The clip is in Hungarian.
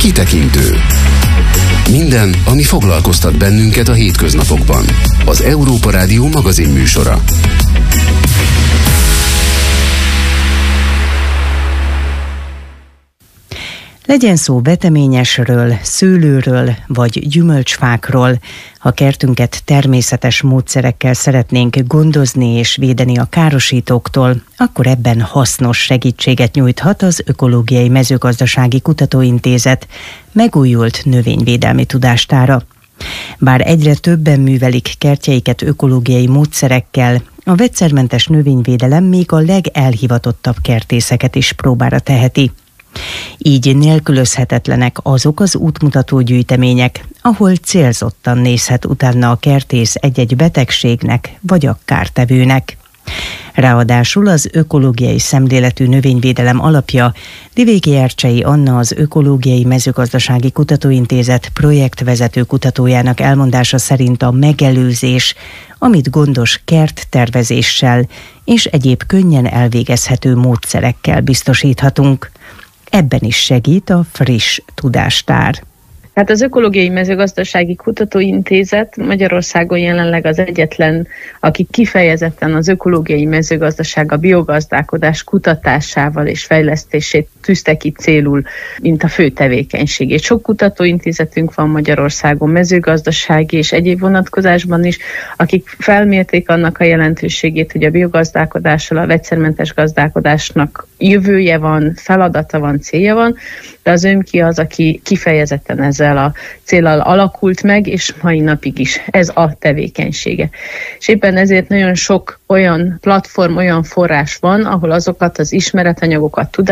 Kitekintő. Minden, ami foglalkoztat bennünket a hétköznapokban. Az Európa Rádió magazin műsora. Legyen szó veteményesről, szőlőről vagy gyümölcsfákról, ha kertünket természetes módszerekkel szeretnénk gondozni és védeni a károsítóktól, akkor ebben hasznos segítséget nyújthat az Ökológiai Mezőgazdasági Kutatóintézet megújult növényvédelmi tudástára. Bár egyre többen művelik kertjeiket ökológiai módszerekkel, a vegyszermentes növényvédelem még a legelhivatottabb kertészeket is próbára teheti. Így nélkülözhetetlenek azok az útmutató gyűjtemények, ahol célzottan nézhet utána a kertész egy-egy betegségnek vagy a kártevőnek. Ráadásul az ökológiai szemléletű növényvédelem alapja Divéki Ercsei Anna, az Ökológiai Mezőgazdasági Kutatóintézet projektvezető kutatójának elmondása szerint a megelőzés, amit gondos kerttervezéssel és egyéb könnyen elvégezhető módszerekkel biztosíthatunk. Ebben is segít a friss tudástár. Hát az Ökológiai Mezőgazdasági Kutatóintézet Magyarországon jelenleg az egyetlen, aki kifejezetten az ökológiai mezőgazdaság, a biogazdálkodás kutatásával és fejlesztését tűzte ki célul, mint a fő tevékenységét. Sok kutatóintézetünk van Magyarországon mezőgazdasági és egyéb vonatkozásban is, akik felmérték annak a jelentőségét, hogy a biogazdálkodással, a vegyszermentes gazdálkodásnak jövője van, feladata van, célja van, de az ÖMKI az, aki kifejezetten ezzel a céllal alakult meg, és mai napig is ez a tevékenysége. És éppen ezért nagyon sok olyan platform, olyan forrás van, ahol azokat az ismeretanyagokat,